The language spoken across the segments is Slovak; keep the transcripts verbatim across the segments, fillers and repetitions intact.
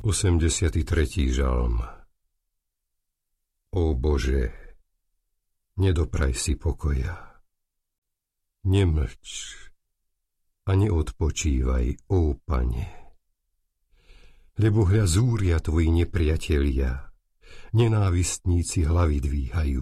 osemdesiaty tretí žalm. Ó Bože, nedopraj si pokoja. Nemlč a neodpočívaj, ó Pane. Lebo hľa zúria tvoji nepriatelia, nenávistníci hlavy dvíhajú.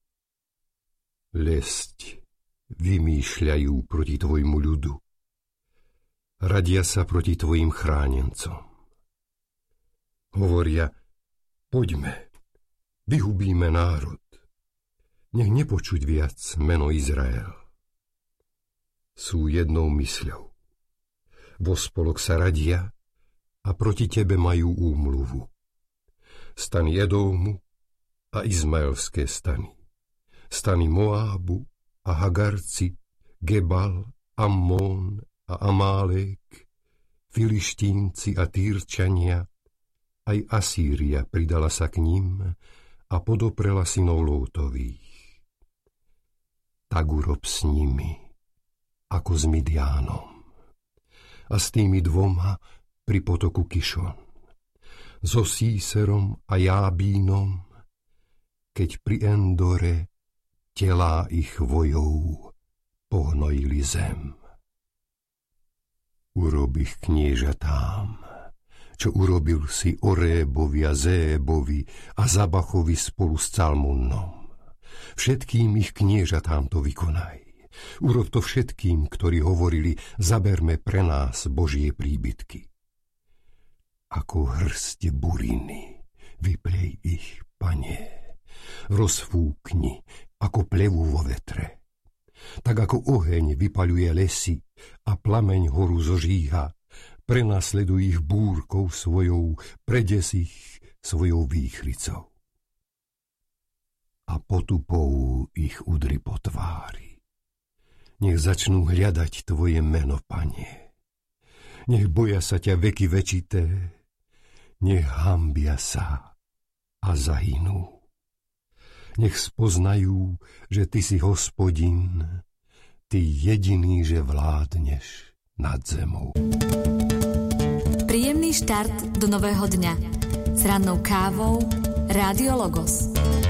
Lesť vymýšľajú proti tvojmu ľudu. Radia sa proti tvojim chránencom. Hovoria, poďme, vyhubíme národ. Nech nepočuť viac meno Izrael. Sú jednou mysľou. Vo spolok sa radia a proti tebe majú úmluvu. Stany Edómu a izmaelské stany. Stany Moábu a Hagarci, Gebal, Ammón a Amálek, Filištínci a Týrčania. Aj Asýria pridala sa k ním a podoprela synov Lótových. Tak urob s nimi, ako s Midiánom. A s tými dvoma pri potoku Kišon. So Síserom a Jábínom, keď pri Endore telá ich vojov pohnojili zem. Urob ich kniežatám, čo urobil si Orébovi a Zébovi a Zabachovi spolu s Calmunnom. Všetkým ich kniežatám to vykonaj. Urob to všetkým, ktorí hovorili, zaberme pre nás Božie príbytky. Ako hrste buriny, vyplej ich, Pane. Rozfúkni, ako plevu vo vetre. Tak ako oheň vypaľuje lesy a plameň horu zožíha, prenasleduj ich búrkou svojou, predes ich svojou výchricou. A potupou ich udri po tvári. Nech začnú hľadať tvoje meno, Pane. Nech boja sa ťa veky večité, nech hambia sa a zahynú. Nech spoznajú, že ty si Hospodin, ty jediný, že vládneš nad zemou. Príjemný štart do nového dňa s rannou kávou Rádio Logos.